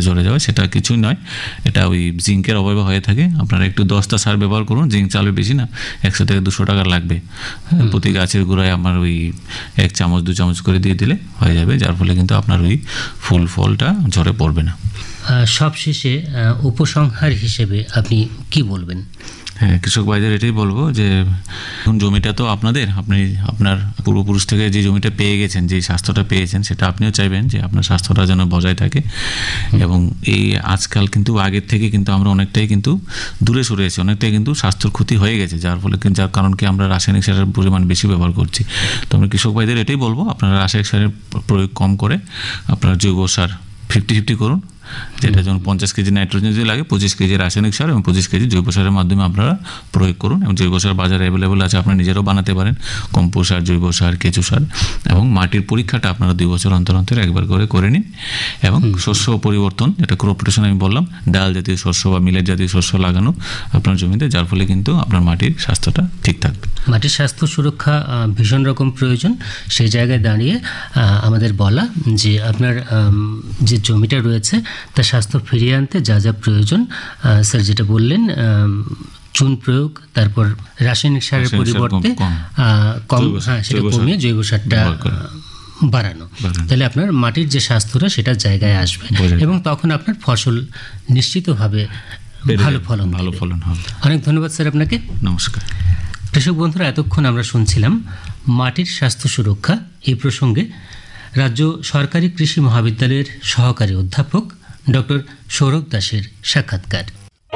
ঝরে যাওয়া, সেটা কিছুই নয়, এটা ওই জিঙ্কের অভাবে হয়ে থাকে। আপনারা একটু 10টা সার ব্যবহার করুন, জিঙ্ক চালবে বেশি না, 100 থেকে 200 টাকা লাগবে। প্রতি গাছের গোড়ায় আমার ওই 1 চামচ 2 চামচ করে দিয়ে দিলে হয়ে যাবে, যার ফলে কিন্তু আপনার ওই ফুল ফলটা ঝরে পড়বে না। সবশেষে উপসংহার হিসেবে আপনি কি বলবেন? হ্যাঁ, কৃষক ভাইদের এটাই বলবো যে জমিটা তো আপনাদের, আপনি আপনার পূর্বপুরুষ থেকে যে জমিটা পেয়ে গেছেন, যে স্বাস্থ্যটা পেয়েছেন, সেটা আপনিও চাইবেন যে আপনার স্বাস্থ্যটা যেন বজায় থাকে। এবং এই আজকাল কিন্তু আগের থেকে কিন্তু আমরা অনেকটাই কিন্তু দূরে সরে এসেছি, অনেকটাই কিন্তু স্বাস্থ্যের ক্ষতি হয়ে গেছে, যার ফলে যার কারণ কি আমরা রাসায়নিক সারের পরিমাণ বেশি ব্যবহার করছি। তো আমরা কৃষক ভাইদের এটাই বলবো, আপনারা রাসায়নিক সারের প্রয়োগ কম করে আপনার জৈব সার 50-50 করুন, যেটা যেমন 50 কেজি নাইট্রোজেন যদি লাগে, 25 কেজি রাসায়নিক সার এবং 25 কেজি জৈব সারের মাধ্যমে আপনারা প্রয়োগ করুন। এবং জৈব সার বাজারে অ্যাভেলেবল আছে, আপনারা নিজেরাও বানাতে পারেন, কম্পোস্ট সার, জৈব সার, কেঁচো সার। এবং মাটির পরীক্ষাটা আপনারা 2 বছর অন্তর অন্তর একবার করে নিন। এবং শস্য পরিবর্তন, যেটা ক্রপ রোটেশন আমি বললাম, ডাল জাতীয় শস্য বা মিলেট জাতীয় শস্য লাগানো আপনার জমিতে, যার ফলে কিন্তু আপনার মাটির স্বাস্থ্যটা ঠিক থাকবে। মাটির স্বাস্থ্য সুরক্ষা ভীষণ রকম প্রয়োজন। সেই জায়গায় দাঁড়িয়ে আমাদের বলা যে আপনার যে জমিটা রয়েছে তার স্বাস্থ্য ফিরিয়ে আনতে যা যা প্রয়োজন, স্যার যেটা বললেন, চুন প্রয়োগ, তারপর রাসায়নিক সারের পরিবর্তে কম, সেটা কমিয়ে জৈব সারটা বাড়ানো, তাহলে আপনার মাটির যে স্বাস্থ্যটা সেটা জায়গায় আসবে এবং তখন আপনার ফসল নিশ্চিতভাবে ভালো ফলন হবে। অনেক ধন্যবাদ স্যার আপনাকে। নমস্কার। কৃষক বন্ধুরা, এতক্ষণ আমরা শুনছিলাম মাটির স্বাস্থ্য সুরক্ষা এই প্রসঙ্গে রাজ্য সরকারি কৃষি মহাবিদ্যালয়ের সহকারী অধ্যাপক ডক্টর সৌরভ দাসের সাক্ষাৎকার।